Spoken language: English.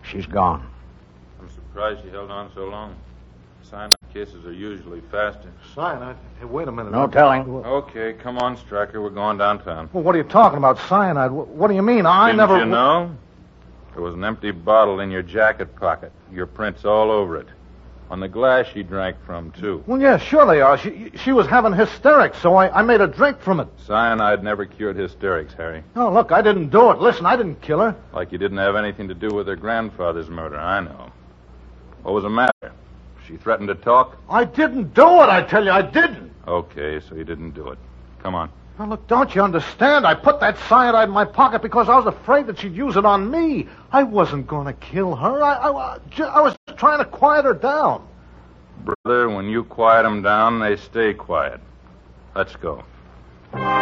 She's gone. I'm surprised you held on so long. Cyanide cases are usually faster. Cyanide? Hey, wait a minute. No telling. Okay, come on, Stryker. We're going downtown. Well, what are you talking about, cyanide? What do you mean? Didn't you know? There was an empty bottle in your jacket pocket. Your prints all over it. On the glass she drank from, too. Well, yeah, sure they are. She was having hysterics, so I made her drink from it. Cyanide never cured hysterics, Harry. No, look, I didn't do it. Listen, I didn't kill her. Like you didn't have anything to do with her grandfather's murder, I know. What was the matter? She threatened to talk? I didn't do it, I tell you, I didn't. Okay, so you didn't do it. Come on. Now, look, don't you understand? I put that cyanide in my pocket because I was afraid that she'd use it on me. I wasn't going to kill her. I was trying to quiet her down. Brother, when you quiet them down, they stay quiet. Let's go.